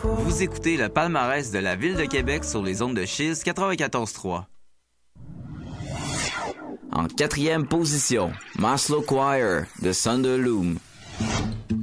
Vous écoutez le palmarès de la Ville de Québec sur les ondes de Chiz 94.3. En quatrième position, Maslow Choir de Sunderloom.